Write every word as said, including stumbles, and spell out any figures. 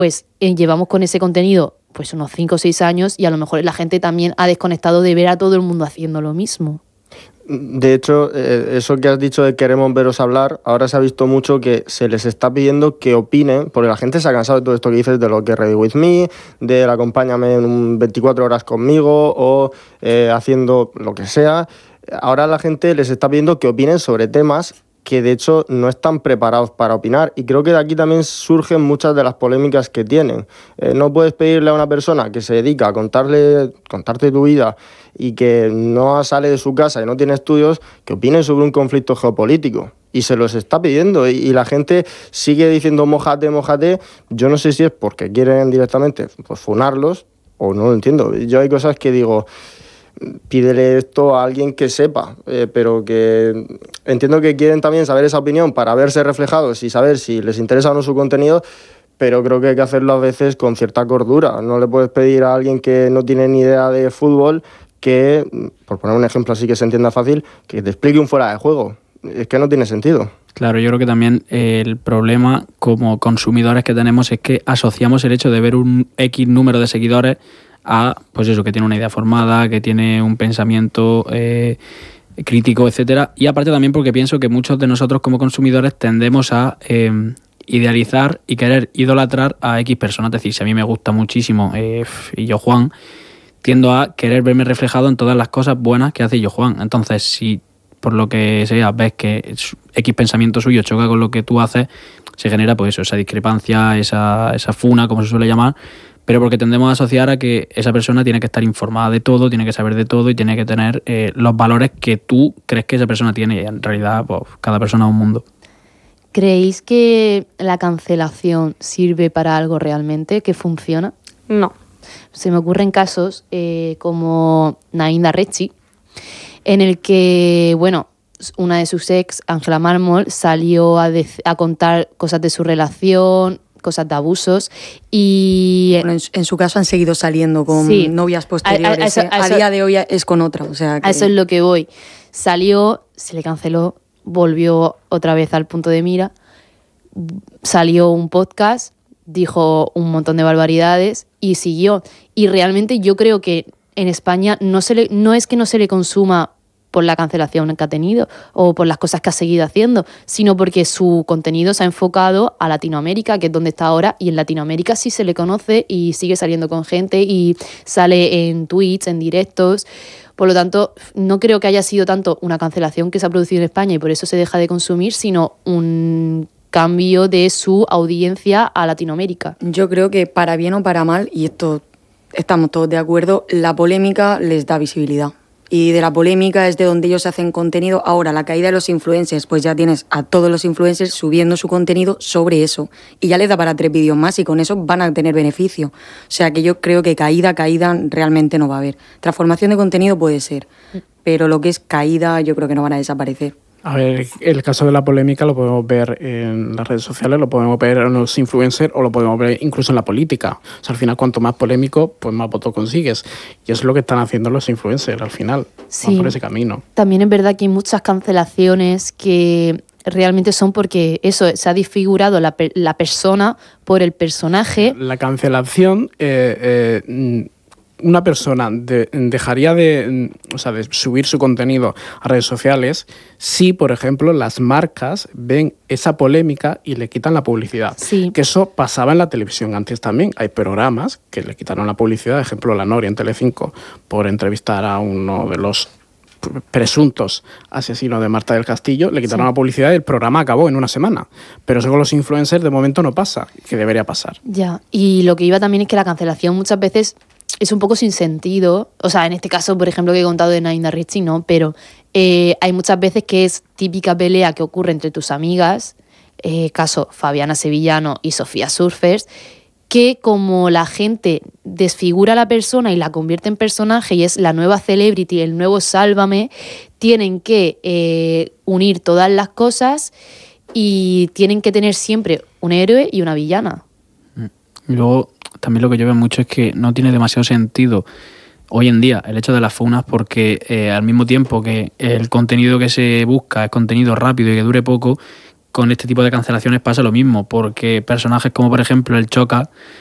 pues eh, llevamos con ese contenido pues unos cinco o seis años y a lo mejor la gente también ha desconectado de ver a todo el mundo haciendo lo mismo. De hecho, eh, eso que has dicho de queremos veros hablar, ahora se ha visto mucho que se les está pidiendo que opinen, porque la gente se ha cansado de todo esto que dices de lo que Ready With Me, del acompáñame en un veinticuatro horas conmigo o eh, haciendo lo que sea. Ahora la gente les está pidiendo que opinen sobre temas que de hecho no están preparados para opinar, y creo que de aquí también surgen muchas de las polémicas que tienen. Eh, no puedes pedirle a una persona que se dedica a contarle, contarte tu vida y que no sale de su casa y no tiene estudios, que opine sobre un conflicto geopolítico. Y se los está pidiendo y, y la gente sigue diciendo mójate, mójate. Yo no sé si es porque quieren directamente pues, funarlos o no lo entiendo. Yo hay cosas que digo, pídele esto a alguien que sepa, eh, pero que entiendo que quieren también saber esa opinión para verse reflejados y saber si les interesa o no su contenido, pero creo que hay que hacerlo a veces con cierta cordura. No le puedes pedir a alguien que no tiene ni idea de fútbol que, por poner un ejemplo así que se entienda fácil, que te explique un fuera de juego. Es que no tiene sentido. Claro, yo creo que también el problema como consumidores que tenemos es que asociamos el hecho de ver un X número de seguidores a, pues eso, que tiene una idea formada, que tiene un pensamiento eh, crítico, etcétera. Y aparte también porque pienso que muchos de nosotros como consumidores tendemos a eh, idealizar y querer idolatrar a X personas. Es decir, si a mí me gusta muchísimo eh, y yo Juan, tiendo a querer verme reflejado en todas las cosas buenas que hace yo Juan. Entonces, si por lo que sea ves que X pensamiento suyo choca con lo que tú haces, se genera pues eso, esa discrepancia, esa, esa funa, como se suele llamar, pero porque tendemos a asociar a que esa persona tiene que estar informada de todo, tiene que saber de todo y tiene que tener eh, los valores que tú crees que esa persona tiene, y en realidad pues, cada persona es un mundo. ¿Creéis que la cancelación sirve para algo realmente, que funciona? No. Se me ocurren casos eh, como Nainda Recchi, en el que, bueno, una de sus ex, Ángela Mármol, salió a, de- a contar cosas de su relación, cosas de abusos, y Bueno, en, su- en su caso han seguido saliendo con Sí. novias A- a- posteriores. a eso- ¿eh? a A, eso- día de hoy es con otra. O sea, que... a eso es lo que voy. Salió, se le canceló, volvió otra vez al punto de mira, salió un podcast, dijo un montón de barbaridades y siguió. Y realmente yo creo que en España no, se le, no es que no se le consuma por la cancelación que ha tenido o por las cosas que ha seguido haciendo, sino porque su contenido se ha enfocado a Latinoamérica, que es donde está ahora, y en Latinoamérica sí se le conoce y sigue saliendo con gente y sale en tweets, en directos. Por lo tanto, no creo que haya sido tanto una cancelación que se ha producido en España y por eso se deja de consumir, sino un cambio de su audiencia a Latinoamérica. Yo creo que para bien o para mal, y esto estamos todos de acuerdo, la polémica les da visibilidad. Y de la polémica es de donde ellos hacen contenido. Ahora, la caída de los influencers, pues ya tienes a todos los influencers subiendo su contenido sobre eso. Y ya les da para tres vídeos más y con eso van a tener beneficio. O sea que yo creo que caída, caída realmente no va a haber. Transformación de contenido puede ser, pero lo que es caída yo creo que no van a desaparecer. A ver, el caso de la polémica lo podemos ver en las redes sociales, lo podemos ver en los influencers o lo podemos ver incluso en la política. O sea, al final, cuanto más polémico, pues más votos consigues. Y eso es lo que están haciendo los influencers al final. Sí. Van por ese camino. También es verdad que hay muchas cancelaciones que realmente son porque eso, se ha disfigurado la, per- la persona por el personaje. La cancelación, eh, eh, una persona de- dejaría de, o sea, de subir su contenido a redes sociales si, por ejemplo, las marcas ven esa polémica y le quitan la publicidad. Sí. Que eso pasaba en la televisión antes también. Hay programas que le quitaron la publicidad, por ejemplo, La Noria en Telecinco, por entrevistar a uno de los presuntos asesinos de Marta del Castillo, le quitaron Sí. la publicidad y el programa acabó en una semana. Pero eso con los influencers de momento no pasa, que debería pasar. Ya, y lo que iba también es que la cancelación muchas veces es un poco sin sentido. O sea, en este caso, por ejemplo, que he contado de Nainda Richie, no, pero eh, hay muchas veces que es típica pelea que ocurre entre tus amigas, eh, caso Fabiana Sevillano y Sofía Surfers, que como la gente desfigura a la persona y la convierte en personaje y es la nueva celebrity, el nuevo Sálvame, tienen que eh, unir todas las cosas y tienen que tener siempre un héroe y una villana. Y luego también lo que yo veo mucho es que no tiene demasiado sentido hoy en día el hecho de las funas, porque eh, al mismo tiempo que el contenido que se busca es contenido rápido y que dure poco, con este tipo de cancelaciones pasa lo mismo, porque personajes como por ejemplo el Choca,